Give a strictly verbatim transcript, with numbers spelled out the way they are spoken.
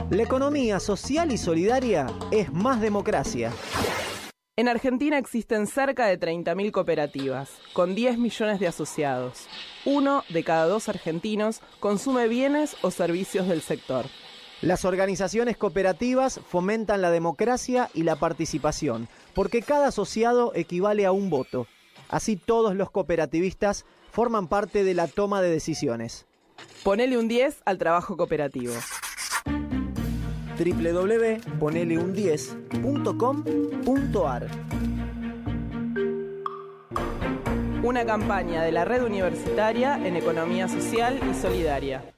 La economía social y solidaria es más democracia. En Argentina existen cerca de treinta mil cooperativas, con diez millones de asociados. Uno de cada dos argentinos consume bienes o servicios del sector. Las organizaciones cooperativas fomentan la democracia y la participación, porque cada asociado equivale a un voto. Así todos los cooperativistas forman parte de la toma de decisiones. Ponele un diez al trabajo cooperativo. doble u doble u doble u punto ponele un diez punto com punto a r Una campaña de la Red Universitaria en Economía Social y Solidaria.